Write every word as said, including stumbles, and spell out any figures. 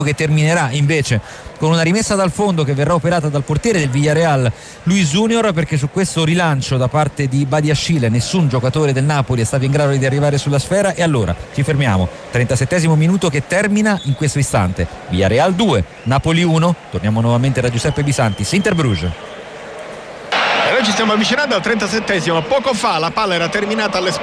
che terminerà invece con una rimessa dal fondo che verrà operata dal portiere del Villarreal Luis Junior, perché su questo rilancio da parte di Badiashile nessun giocatore del Napoli è stato in grado di arrivare sulla sfera. E allora ci fermiamo, trentasettesimo minuto che termina in questo istante, Villarreal due Napoli uno. Torniamo nuovamente da Giuseppe Bisanti, Inter Bruges. E noi ci stiamo avvicinando al trentasettesimo. Poco fa la palla era terminata alle